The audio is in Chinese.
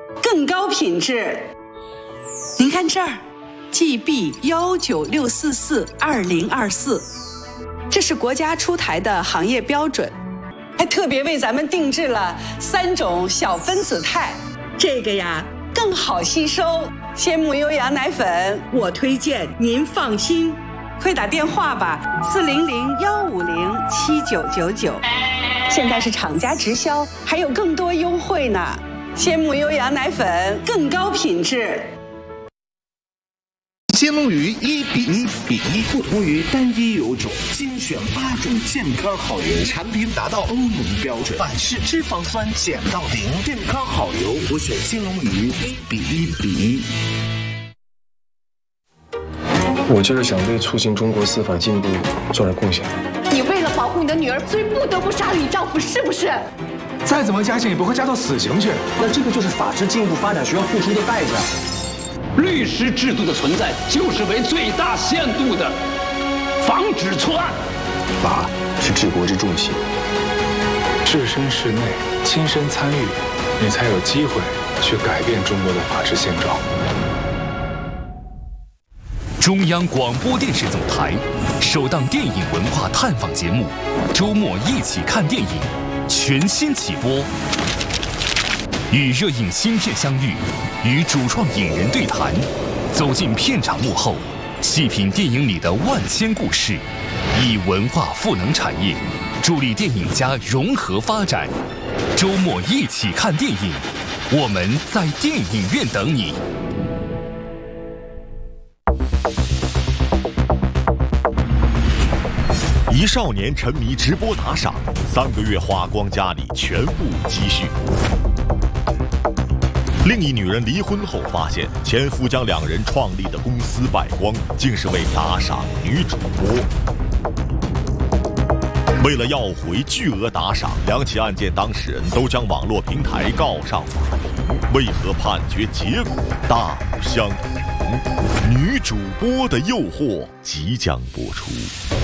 更高品质。您看这儿 ，GB196442024，这是国家出台的行业标准，还特别为咱们定制了3种小分子肽，这个呀更好吸收。鲜牧优羊奶粉，我推荐您放心。快打电话吧，400-150-7999。现在是厂家直销，还有更多优惠呢。鲜牧优羊奶粉更高品质。 金龙鱼1:1:1，不同于单一油种，精选8种健康好油，产品达到欧盟标准，反式脂肪酸减到0，健康好油，我选金龙鱼1:1:1。 我就是想为促进中国司法进步做点贡献。 你为了保护你的女儿，所以不得不杀了你丈夫，是不是？ 再怎么加刑也不会加到死刑去。 那这个就是法治进步发展需要付出的代价。 律师制度的存在，就是为最大限度的防止错案。 法是治国之重器， 置身事内，亲身参与，你才有机会去改变中国的法治现状。 中央广播电视总台首档电影文化探访节目《周末一起看电影》全新起播，与热映新片相遇，与主创影人对谈，走进片场幕后，细品电影里的万千故事，以文化赋能产业，助力电影家融合发展。周末一起看电影，我们在电影院等你。 一少年沉迷直播打赏，3个月花光家里全部积蓄。另一女人离婚后发现，前夫将2人创立的公司败光，竟是为打赏女主播。为了要回巨额打赏，2起案件当事人都将网络平台告上法庭，为何判决结果大不相同？女主播的诱惑即将播出。